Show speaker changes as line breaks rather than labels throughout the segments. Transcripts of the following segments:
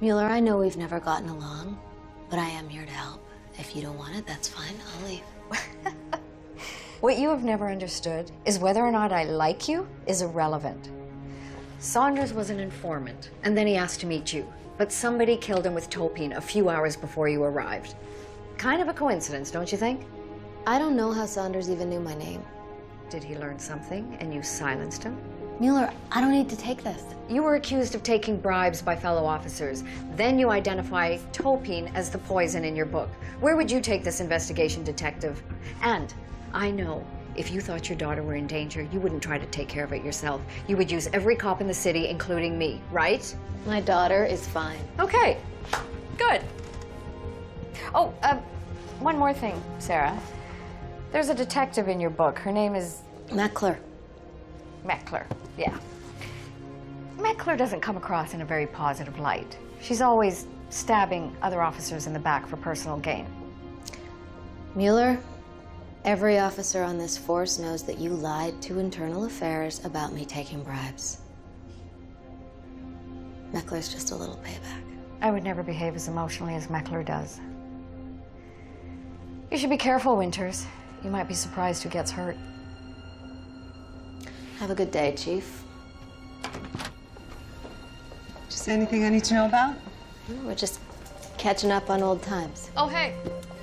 Mueller, I know we've never gotten along, but I am here to help. If you don't want it, that's fine. I'll leave.
What you have never understood is whether or not I like you is irrelevant. Saunders was an informant, and then he asked to meet you. But somebody killed him with topine a few hours before you arrived. Kind of a coincidence, don't you think?
I don't know how Saunders even knew my name.
Did he learn something and you silenced him?
Mueller, I don't need to take this.
You were accused of taking bribes by fellow officers. Then you identify topine as the poison in your book. Where would you take this investigation, detective? And I know if you thought your daughter were in danger, you wouldn't try to take care of it yourself. You would use every cop in the city, including me, right?
My daughter is fine.
Okay, good. Oh, one more thing, Sarah. There's a detective in your book. Her name is...
Meckler.
Meckler, yeah. Meckler doesn't come across in a very positive light. She's always stabbing other officers in the back for personal gain.
Mueller, every officer on this force knows that you lied to Internal Affairs about me taking bribes. Meckler's just a little payback.
I would never behave as emotionally as Meckler does. You should be careful, Winters. You might be surprised who gets hurt.
Have a good day, Chief.
Just anything I need to know about?
We're just catching up on old times.
Oh, hey.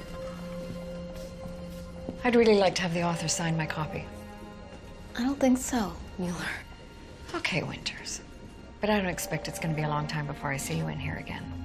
I'd really like to have the author sign my copy.
I don't think so, Mueller.
Okay, Winters. But I don't expect it's going to be a long time before I see you in here again.